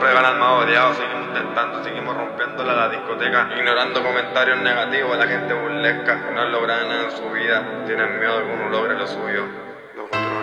de ganar más odiado, seguimos intentando, seguimos rompiéndola la discoteca, ignorando comentarios negativos, la gente burlesca, que no han logrado nada en su vida, tienen miedo de que uno logre lo suyo.